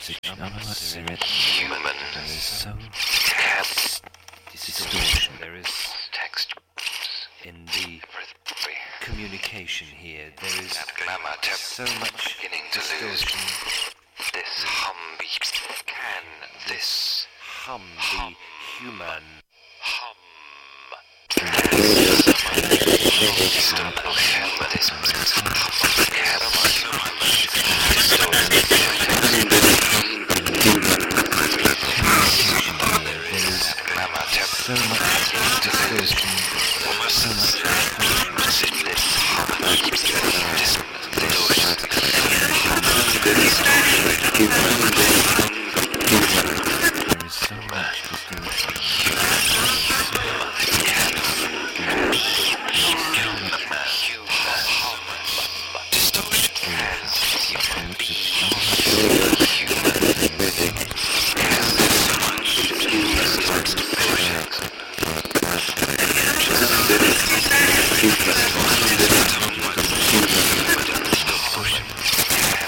human. There is so much distortion. There is text in the communication here. There is so much distortion. This hum can this hum be human? So much distortion, so much distortion.